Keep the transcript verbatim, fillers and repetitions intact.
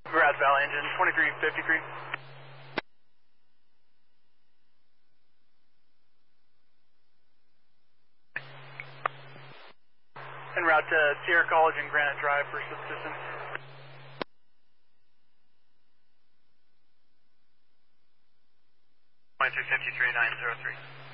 Grass Valley engine, twenty-three fifty-three. En route to Sierra College and Granite Drive for subsistence. twenty-three fifty-three nine zero three.